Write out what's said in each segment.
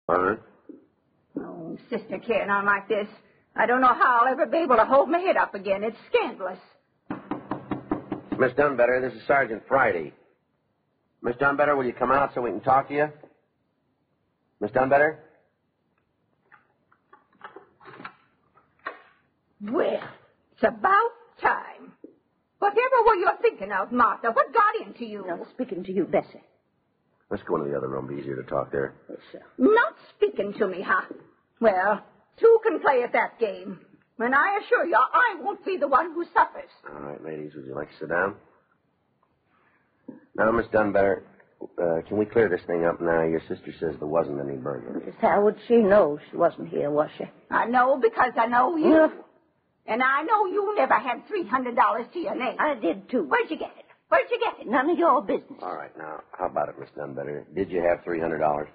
All right. Oh, Sister, carrying on like this, I don't know how I'll ever be able to hold my head up again. It's scandalous. Miss Dunbetter, this is Sergeant Friday. Miss Dunbetter, will you come out so we can talk to you? Miss Dunbetter? Well, it's about time. Whatever were you thinking of, Martha? What got into you? No, speaking to you, Bessie. Let's go into the other room. Be easier to talk there. Yes, sir. Not speaking to me, huh? Well, two can play at that game. And I assure you, I won't be the one who suffers. All right, ladies, would you like to sit down? Now, Miss Dunbetter, can we clear this thing up now? Your sister says there wasn't any burglary. Just how would she know she wasn't here, was she? I know because I know you. Yeah. And I know you never had $300 to your name. I did, too. Where'd you get it? Where'd you get it? None of your business. All right, now, how about it, Miss Dunbetter? Did you have $300?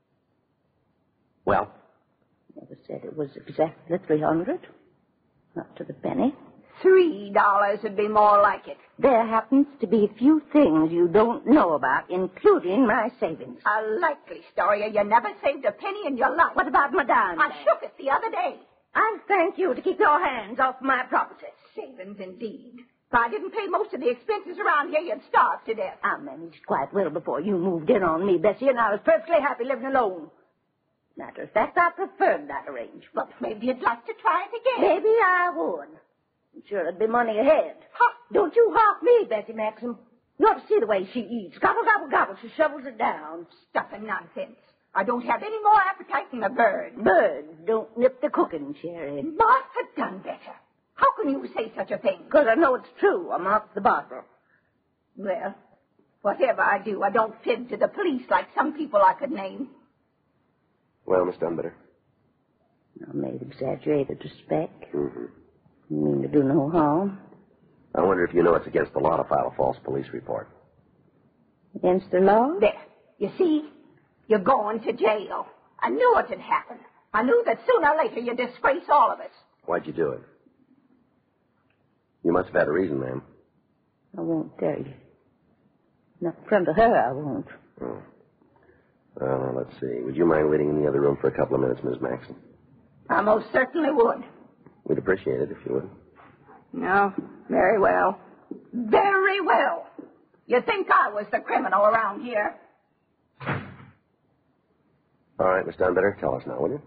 Well? Never said it was exactly 300. Not to the penny. $3 would be more like it. There happens to be a few things you don't know about, including my savings. A likely story. You never saved a penny in your life. What about my diamond? I shook it the other day. I'll thank you to keep your hands off my property. Savings, indeed. If I didn't pay most of the expenses around here, you'd starve to death. I managed quite well before you moved in on me, Bessie, and I was perfectly happy living alone. Matter of fact, I preferred that arrangement. But maybe you'd like to try it again. Maybe I would. I'm sure it'd be money ahead. Huh? Don't you hark me, Bessie Maxim. You ought to see the way she eats. Gobble, gobble, gobble. She shovels it down. Stuff and nonsense. I don't have any more appetite than a bird. Birds don't nip the cooking, Sherry. Martha Dunbetter. How can you say such a thing? Because I know it's true. I'm off the bottle. Well, whatever I do, I don't fib to the police like some people I could name. Well, Miss Dunbetter? I made exaggerated respect. Mm-hmm. You mean to do no harm? I wonder if you know it's against the law to file a false police report. Against the law? There. You see? You're going to jail. I knew it would happen. I knew that sooner or later you'd disgrace all of us. Why'd you do it? You must have had a reason, ma'am. I won't tell you. Not in front of her, I won't. Oh. Well, now, let's see. Would you mind waiting in the other room for a couple of minutes, Miss Maxon? I most certainly would. We'd appreciate it if you would. No, very well. Very well. You think I was the criminal around here? All right, Miss Dunbetter, tell us now, will you?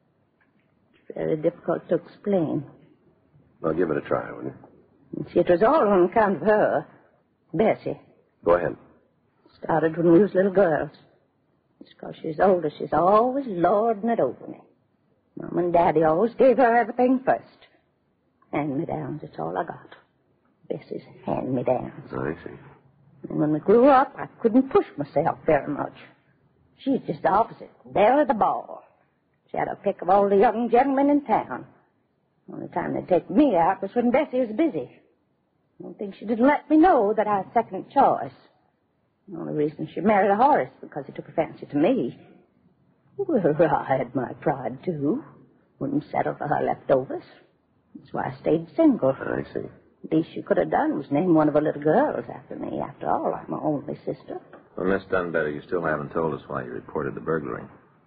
It's very difficult to explain. Well, give it a try, will you? You see, it was all on account of her, Bessie. Go ahead. Started when we was little girls. It's because she's older. She's always lording it over me. Mom and Daddy always gave her everything first. Hand-me-downs, it's all I got. Bessie's hand-me-downs. Oh, I see. And when we grew up, I couldn't push myself very much. She's just the opposite. Belle of the ball. She had a pick of all the young gentlemen in town. The only time they'd take me out was when Bessie was busy. I don't think she didn't let me know that I was second choice. The only reason she married Horace because he took a fancy to me. Well, I had my pride, too. Wouldn't settle for her leftovers. That's why I stayed single. I see. The least she could have done was name one of her little girls after me. After all, I'm her only sister. Well, Miss Dunbetter, you still haven't told us why you reported the burglary.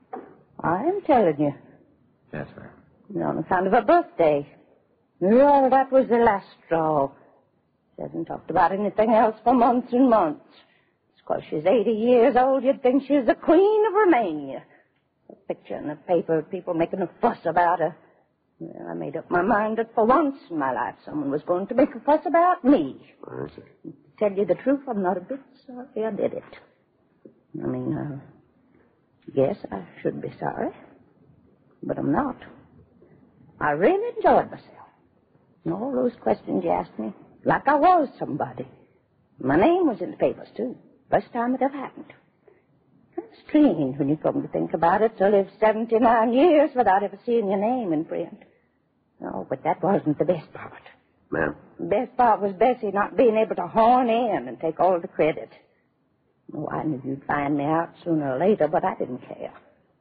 I'm telling you. Yes, sir. On account of her birthday. Well, that was the last straw. She hasn't talked about anything else for months and months. It's because she's 80 years old, you'd think she's the Queen of Romania. A picture in the paper, people making a fuss about her. Well, I made up my mind that for once in my life someone was going to make a fuss about me. I see. To tell you the truth, I'm not a bit sorry I did it. I mean, yes, I should be sorry. But I'm not. I really enjoyed myself. And all those questions you asked me, like I was somebody. My name was in the papers, too. First time it ever happened. Kind of strange when you come to think about it, to live 79 years without ever seeing your name in print. Oh, but that wasn't the best part. Ma'am? The best part was Bessie not being able to horn in and take all the credit. Oh, I knew you'd find me out sooner or later, but I didn't care.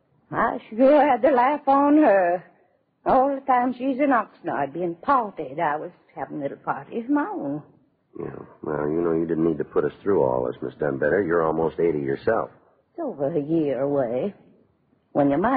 I sure had to laugh on her. All the time she's in Oxnard being partied, I was having little parties of my own. Yeah. Well, you didn't need to put us through all this, Miss Dunbetter. You're almost 80 yourself. It's over a year away. When you're my